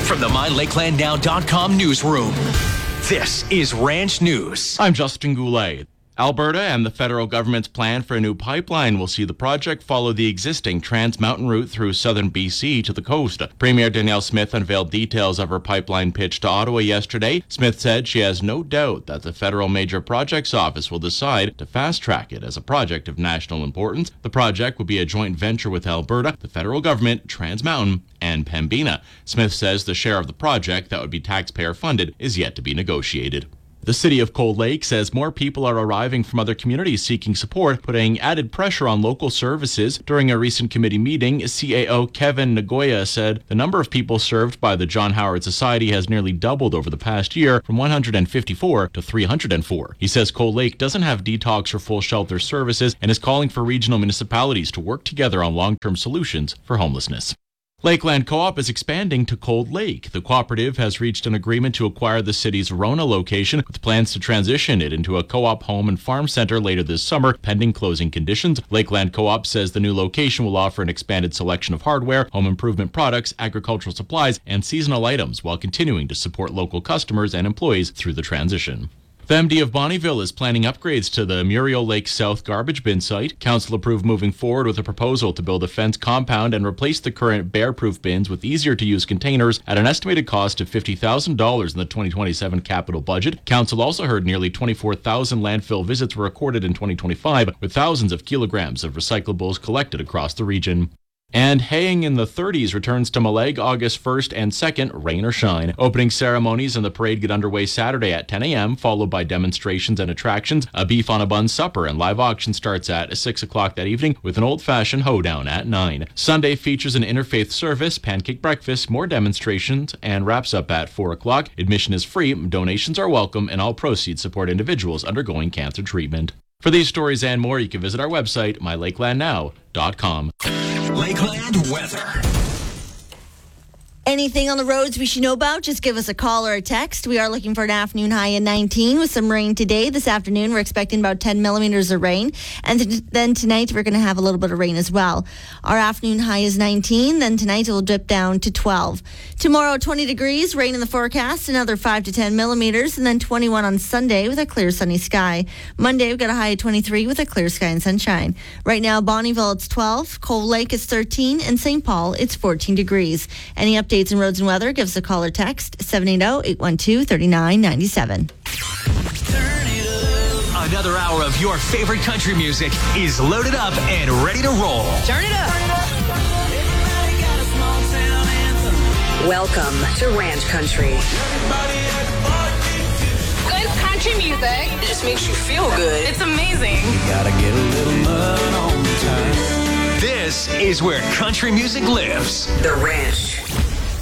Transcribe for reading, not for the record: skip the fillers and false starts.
From the MyLakelandNow.com newsroom, this is Ranch News. I'm Justin Goulet. Alberta and the federal government's plan for a new pipeline will see the project follow the existing Trans Mountain route through southern BC to the coast. Premier Danielle Smith unveiled details of her pipeline pitch to Ottawa yesterday. Smith said she has no doubt that the Federal Major Projects Office will decide to fast-track it as a project of national importance. The project will be a joint venture with Alberta, the federal government, Trans Mountain, and Pembina. Smith says the share of the project that would be taxpayer-funded is yet to be negotiated. The city of Cold Lake says more people are arriving from other communities seeking support, putting added pressure on local services. During a recent committee meeting, CAO Kevin Nagoya said the number of people served by the John Howard Society has nearly doubled over the past year, from 154 to 304. He says Cold Lake doesn't have detox or full shelter services and is calling for regional municipalities to work together on long-term solutions for homelessness. Lakeland Co-op is expanding to Cold Lake. The cooperative has reached an agreement to acquire the city's Rona location, with plans to transition it into a co-op home and farm center later this summer, pending closing conditions. Lakeland Co-op says the new location will offer an expanded selection of hardware, home improvement products, agricultural supplies, and seasonal items, while continuing to support local customers and employees through the transition. The MD of Bonnyville is planning upgrades to the Muriel Lake South garbage bin site. Council approved moving forward with a proposal to build a fence compound and replace the current bear-proof bins with easier-to-use containers at an estimated cost of $50,000 in the 2027 capital budget. Council also heard nearly 24,000 landfill visits were recorded in 2025, with thousands of kilograms of recyclables collected across the region. And Haying in the 30s returns to Maleg August 1st and 2nd, rain or shine. Opening ceremonies and the parade get underway Saturday at 10 a.m., followed by demonstrations and attractions. A beef on a bun supper and live auction starts at 6 o'clock that evening, with an old-fashioned hoedown at 9. Sunday features an interfaith service, pancake breakfast, more demonstrations, and wraps up at 4 o'clock. Admission is free, donations are welcome, and all proceeds support individuals undergoing cancer treatment. For these stories and more, you can visit our website, mylakelandnow.com. Lakeland weather. Anything on the roads we should know about, just give us a call or a text. We are looking for an afternoon high of 19 with some rain today. This afternoon, we're expecting about 10 millimeters of rain. And then tonight, we're going to have a little bit of rain as well. Our afternoon high is 19. Then tonight, it will dip down to 12. Tomorrow, 20 degrees, rain in the forecast, another 5 to 10 millimeters, and then 21 on Sunday with a clear sunny sky. Monday, we've got a high of 23 with a clear sky and sunshine. Right now, Bonnyville, it's 12. Cold Lake is 13. And St. Paul, it's 14 degrees. Any updates in roads and weather, give us a call or text 780-812-3997. Another hour of your favorite country music is loaded up and ready to roll. Turn it up. Welcome to Ranch Country. Good country music. It just makes you feel good. It's amazing. You gotta get a little mud on the time. This is where country music lives. The Ranch.